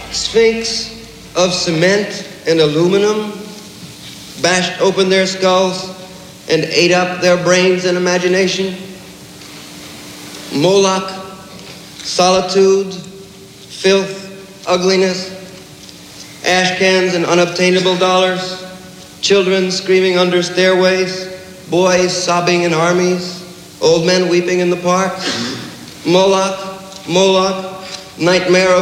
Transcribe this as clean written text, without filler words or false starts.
Sphinx of cement and aluminum bashed open their skulls and ate up their brains and imagination. Moloch, solitude, filth, ugliness, ash cans and unobtainable dollars, children screaming under stairways, boys sobbing in armies, old men weeping in the parks. Moloch, Moloch, nightmare of